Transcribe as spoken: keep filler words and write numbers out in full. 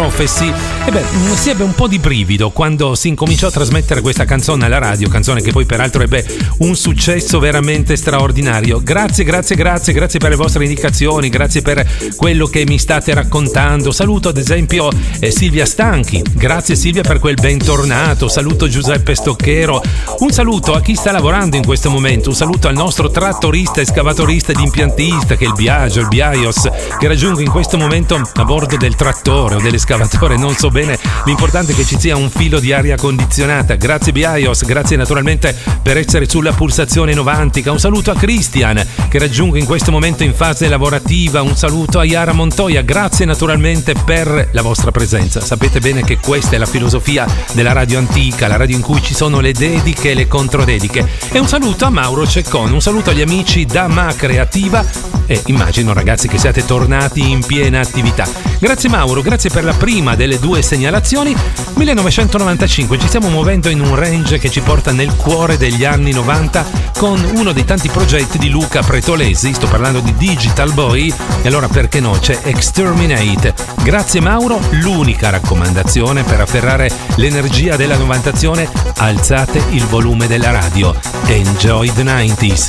Prophecy. E beh, si ebbe un po' di brivido quando si incominciò a trasmettere questa canzone alla radio, canzone che poi peraltro ebbe un successo veramente straordinario. Grazie, grazie, grazie, grazie per le vostre indicazioni, grazie per quello che mi state raccontando. Saluto ad esempio eh, Silvia Stanchi, grazie Silvia per quel bentornato, saluto Giuseppe Stocchero, un saluto a chi sta lavorando in questo momento, un saluto al nostro trattorista, escavatorista ed impiantista che è il Biagio, il Biaios, che raggiungo in questo momento a bordo del trattore o dell'escavatore, non so bene, l'importante è che ci sia un filo di aria condizionata. Grazie Biaios, grazie naturalmente per essere sulla pulsazione novantica, un saluto a Christian che raggiungo in questo momento in fase lavorativa, un saluto a Iara Montoya, grazie naturalmente per la vostra presenza. Sapete bene che questa è la filosofia della radio antica, la radio in cui ci sono le dediche e le controdediche. E un saluto a Mauro Ceccone, un saluto agli amici da Ma Creativa e immagino ragazzi che siate tornati in piena attività. Grazie Mauro, grazie per la prima delle due segnalazioni. millenovecentonovantacinque, ci stiamo muovendo in un range che ci porta nel cuore degli anni novanta con uno dei tanti progetti di Luca Pretolesi, sto parlando di Digital Boy, e allora perché no, c'è Exterminate. Grazie Mauro, l'unica raccomandazione per afferrare l'energia della novantazione: alzate il volume della radio. Enjoy the nineties.